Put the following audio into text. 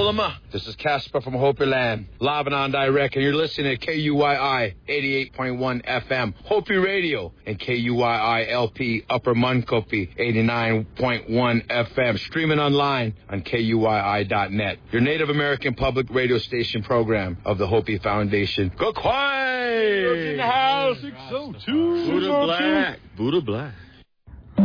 Willema. This is Casper from Hopi Land, live and on direct, and you're listening to KUYI 88.1 FM, Hopi Radio, and KUYI LP Upper Munkopi 89.1 FM, streaming online on KUYI.net. Your Native American public radio station program of the Hopi Foundation. Go quiet! In the house, 602. Buddha Black. Buddha Black.